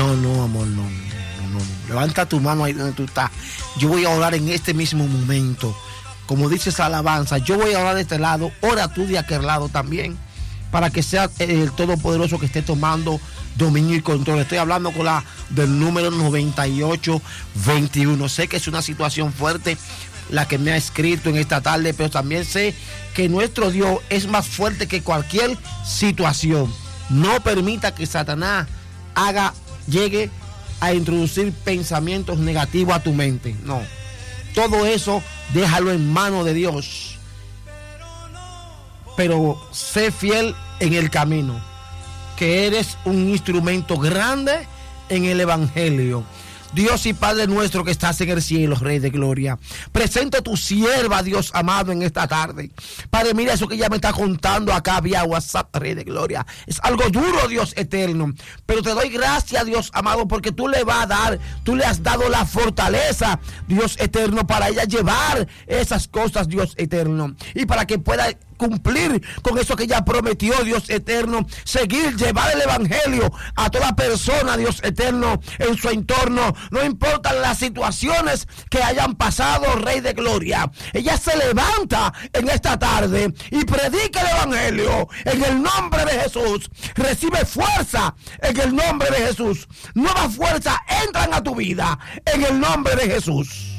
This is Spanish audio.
No, amor, no. Levanta tu mano ahí donde tú estás. Yo voy a orar en este mismo momento. Como dice esa alabanza, yo voy a orar de este lado, ora tú de aquel lado también, para que sea el Todopoderoso que esté tomando dominio y control. Estoy hablando con la del número 9821. Sé que es una situación fuerte la que me ha escrito en esta tarde, pero también sé que nuestro Dios es más fuerte que cualquier situación. No permita que Satanás llegue a introducir pensamientos negativos a tu mente. No. Todo eso déjalo en manos de Dios. Pero sé fiel en el camino, que eres un instrumento grande en el Evangelio. Dios y Padre nuestro que estás en el cielo, Rey de Gloria, presento a tu sierva, Dios amado, en esta tarde. Padre, mira eso que ella me está contando acá vía WhatsApp, Rey de Gloria. Es algo duro, Dios eterno, pero te doy gracias, Dios amado, porque tú le has dado la fortaleza, Dios eterno, para ella llevar esas cosas, Dios eterno, y para que pueda cumplir con eso que ella prometió, Dios eterno, llevar el Evangelio a toda persona, Dios eterno, en su entorno, no importan las situaciones que hayan pasado, Rey de Gloria. Ella se levanta en esta tarde y predica el Evangelio en el nombre de Jesús. Recibe fuerza en el nombre de Jesús. Nuevas fuerzas entran a tu vida en el nombre de Jesús.